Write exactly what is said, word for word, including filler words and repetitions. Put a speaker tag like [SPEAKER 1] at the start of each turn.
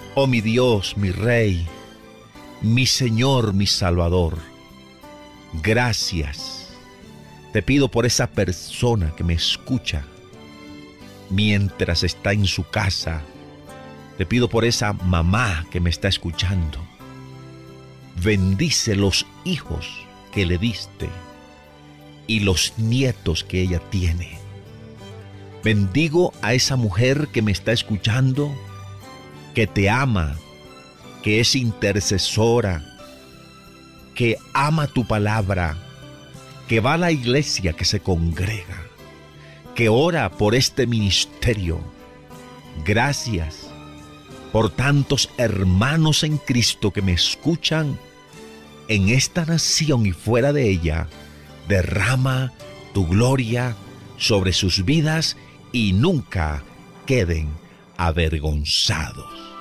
[SPEAKER 1] Oh mi Dios, mi Rey, mi Señor, mi Salvador, gracias. Te pido por esa persona que me escucha mientras está en su casa. Te pido por esa mamá que me está escuchando. Bendice los hijos que le diste y los nietos que ella tiene. Bendigo a esa mujer que me está escuchando, que te ama, que es intercesora, que ama tu palabra, que va a la iglesia, que se congrega, que ora por este ministerio. Gracias por tantos hermanos en Cristo que me escuchan en esta nación y fuera de ella. Derrama tu gloria sobre sus vidas y nunca queden avergonzados.